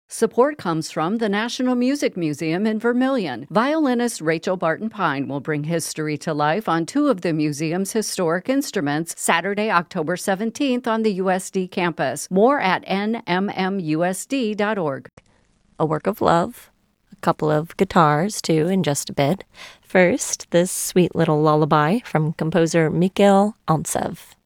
Support comes from the National Music Museum in Vermilion. Violinist Rachel Barton Pine will bring history to life on two of the museum's historic instruments Saturday, October 17th on the USD campus. More at nmmusd.org. A work of love. A couple of guitars, too, in just a bit. First, this sweet little lullaby from composer Mikhail Antsev.